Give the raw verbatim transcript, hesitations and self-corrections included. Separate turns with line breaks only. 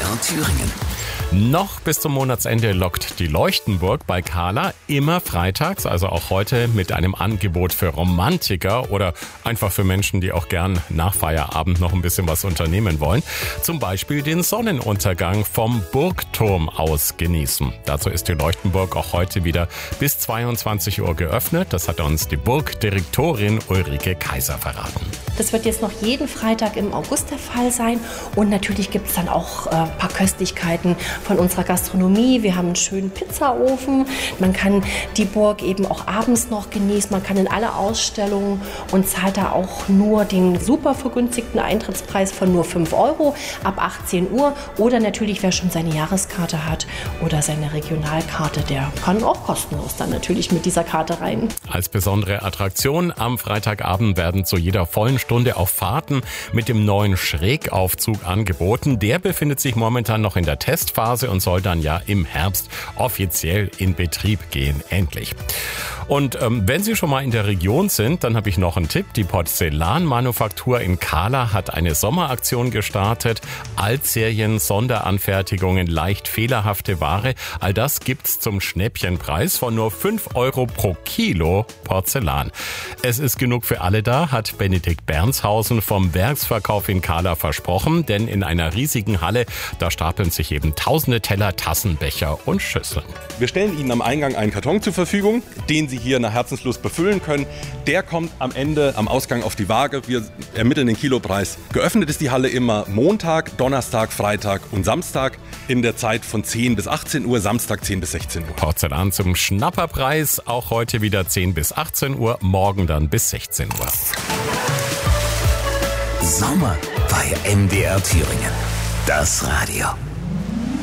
R Thüringen.
Noch bis zum Monatsende lockt die Leuchtenburg bei Kahla immer freitags, also auch heute mit einem Angebot für Romantiker oder einfach für Menschen, die auch gern nach Feierabend noch ein bisschen was unternehmen wollen. Zum Beispiel den Sonnenuntergang vom Burgturm aus genießen. Dazu ist die Leuchtenburg auch heute wieder bis zweiundzwanzig Uhr geöffnet. Das hat uns die Burgdirektorin Ulrike Kaiser verraten.
Das wird jetzt noch jeden Freitag im August der Fall sein. Und natürlich gibt es dann auch äh, ein paar Köstlichkeiten von unserer Gastronomie. Wir haben einen schönen Pizzaofen. Man kann die Burg eben auch abends noch genießen. Man kann in alle Ausstellungen und zahlt da auch nur den super vergünstigten Eintrittspreis von nur fünf Euro ab achtzehn Uhr. Oder natürlich, wer schon seine Jahreskarte hat oder seine Regionalkarte, der kann auch kostenlos dann natürlich mit dieser Karte rein.
Als besondere Attraktion am Freitagabend werden zu jeder vollen Stunde auch Fahrten mit dem neuen Schrägaufzug angeboten. Der befindet sich momentan noch in der Testphase und soll dann ja im Herbst offiziell in Betrieb gehen, endlich. Und ähm, wenn Sie schon mal in der Region sind, dann habe ich noch einen Tipp. Die Porzellanmanufaktur in Kahla hat eine Sommeraktion gestartet. Altserien, Sonderanfertigungen, leicht fehlerhafte Ware. All das gibt's zum Schnäppchenpreis von nur fünf Euro pro Kilo Porzellan. Es ist genug für alle da, hat Benedikt Bernshausen vom Werksverkauf in Kahla versprochen. Denn in einer riesigen Halle, da stapeln sich eben tausende Teller, Tassen, Becher und Schüsseln.
Wir stellen Ihnen am Eingang einen Karton zur Verfügung, den Sie hier nach Herzenslust befüllen können. Der kommt am Ende, am Ausgang auf die Waage. Wir ermitteln den Kilopreis. Geöffnet ist die Halle immer Montag, Donnerstag, Freitag und Samstag in der Zeit von zehn bis achtzehn Uhr, Samstag zehn bis sechzehn Uhr.
Porzellan zum Schnapperpreis, auch heute wieder zehn bis achtzehn Uhr, morgen dann bis sechzehn Uhr.
Sommer bei M D R Thüringen. Das Radio.